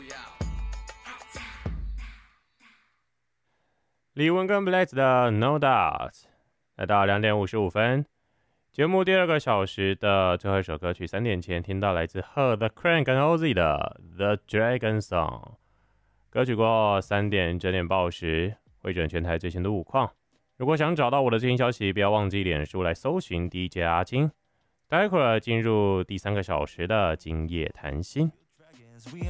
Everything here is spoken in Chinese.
李玟跟 Blaze 的 No Doubt， 来到2点55分，节目第2个小时的最后一首歌曲，3点前听到来自 Her The Cran 跟 Ozzy 的 The Dragon Song。歌曲过后3点整点报时，汇整全台最新的路况。如果想找到我的最新消息，不要忘记脸书来搜寻 DJ 阿金。待会儿进入第3个小时的今夜谈心。